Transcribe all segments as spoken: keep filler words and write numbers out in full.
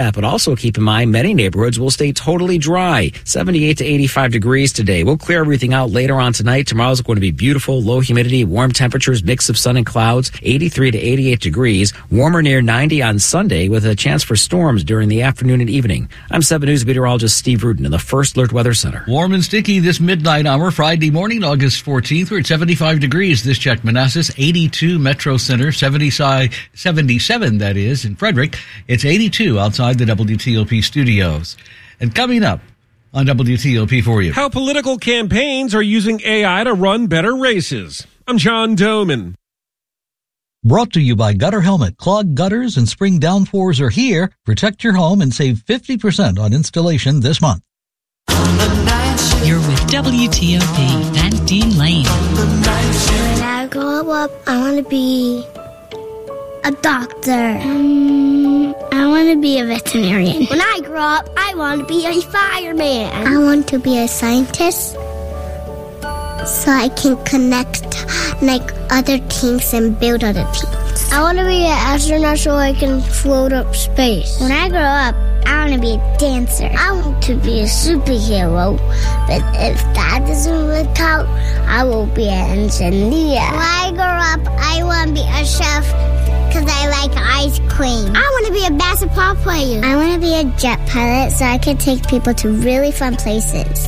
that, but also keep in mind many neighborhoods will stay totally dry. seventy-eight to eighty-five degrees today. We'll clear everything out later on tonight. Tomorrow's going to be beautiful, low humidity, warm temperatures, mix of sun and clouds, eighty-three to eighty-eight degrees. Warmer near ninety on Sunday with a chance for storms during the afternoon and evening. I'm seven News meteorologist Steve Rudin in the First Alert Weather Center. Warm and sticky this midnight hour, Friday morning, August fourteenth. We're at seventy-five degrees. This check Manassas, eighty-two Metro Center, seventy-seven that is in Frederick. It's eighty-two outside the W T O P studios. And coming up on W T O P for you, how political campaigns are using A I to run better races. I'm John Doman. Brought to you by Gutter Helmet. Clogged gutters and spring downpours are here. Protect your home and save fifty percent on installation this month. You're with W T O P and Dean Lane. When I grow up, I want to be a doctor. Um, I want to be a veterinarian. When I grow up, I want to be a fireman. I want to be a scientist so I can connect like other teams and build other teams. I want to be an astronaut so I can float up space. When I grow up, I want to be a dancer. I want to be a superhero, but if that doesn't work out, I will be an engineer. When I grow up, I want to be a chef because I like ice cream. I want to be a basketball player. I want to be a jet pilot so I can take people to really fun places.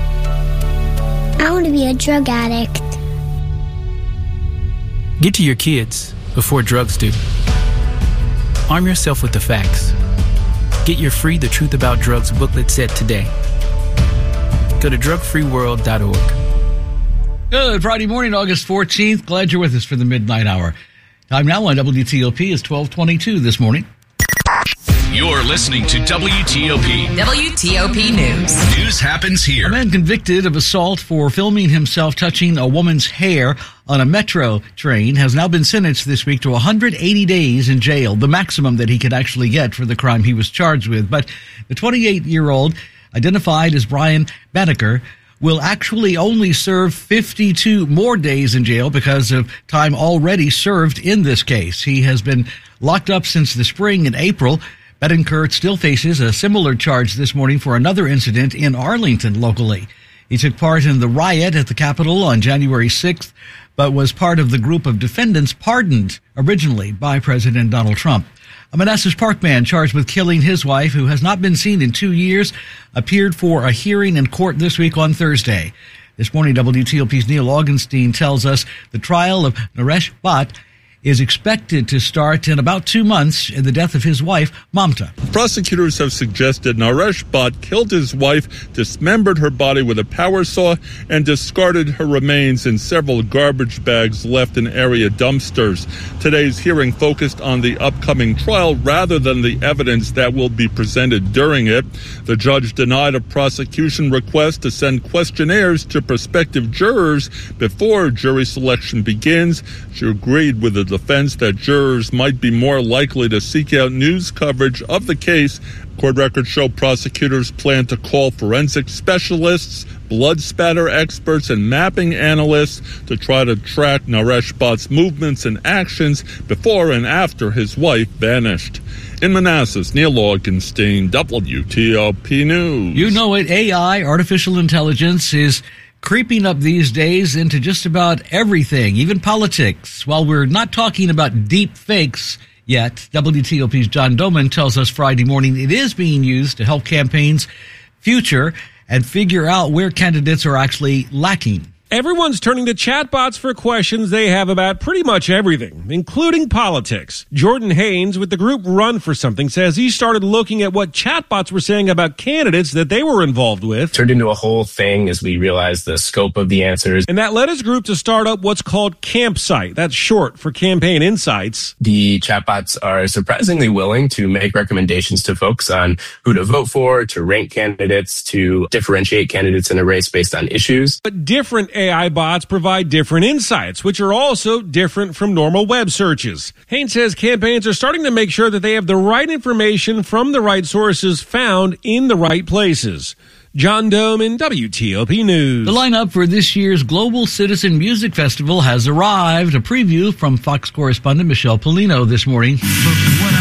I want to be a drug addict. Get to your kids before drugs do. Arm yourself with the facts. Get your free The Truth About Drugs booklet set today. Go to drug free world dot org. Good Friday morning, August fourteenth. Glad you're with us for the midnight hour. Time now on W T O P is twelve twenty-two this morning. You're listening to W T O P. W T O P News. News happens here. A man convicted of assault for filming himself touching a woman's hair on a metro train has now been sentenced this week to one hundred eighty days in jail, the maximum that he could actually get for the crime he was charged with. But the twenty-eight-year-old, identified as Brian Banneker, will actually only serve fifty-two more days in jail because of time already served in this case. He has been locked up since the spring in April. Banneker still faces a similar charge this morning for another incident in Arlington locally. He took part in the riot at the Capitol on January sixth, but was part of the group of defendants pardoned originally by President Donald Trump. A Manassas Park man charged with killing his wife, who has not been seen in two years, appeared for a hearing in court this week on Thursday. This morning, W T O P's Neil Augenstein tells us the trial of Naresh Bhatt is expected to start in about two months in the death of his wife, Mamta. Prosecutors have suggested Naresh Bhatt killed his wife, dismembered her body with a power saw, and discarded her remains in several garbage bags left in area dumpsters. Today's hearing focused on the upcoming trial rather than the evidence that will be presented during it. The judge denied a prosecution request to send questionnaires to prospective jurors before jury selection begins. She agreed with the defense that jurors might be more likely to seek out news coverage of the case. Court records show prosecutors plan to call forensic specialists, blood spatter experts, and mapping analysts to try to track Naresh Bhatt's movements and actions before and after his wife vanished. In Manassas, Neil Augenstein, W T O P News. You know it, A I, artificial intelligence, is creeping up these days into just about everything, even politics. While we're not talking about deep fakes yet, W T O P's John Doman tells us Friday morning it is being used to help campaigns future and figure out where candidates are actually lacking. Everyone's turning to chatbots for questions they have about pretty much everything, including politics. Jordan Haynes with the group Run for Something says he started looking at what chatbots were saying about candidates that they were involved with. Turned into a whole thing as we realized the scope of the answers. And that led his group to start up what's called Campsite. That's short for Campaign Insights. The chatbots are surprisingly willing to make recommendations to folks on who to vote for, to rank candidates, to differentiate candidates in a race based on issues. But different A I bots provide different insights, which are also different from normal web searches. Haynes says campaigns are starting to make sure that they have the right information from the right sources found in the right places. John Doman, W T O P News. The lineup for this year's Global Citizen Music Festival has arrived. A preview from Fox correspondent Michelle Polino this morning.